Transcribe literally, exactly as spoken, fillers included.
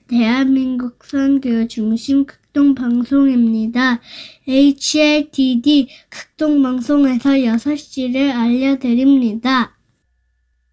대한민국 선교 중심 극동방송입니다. 에이치엘티디 극동방송에서 여섯 시를 알려드립니다.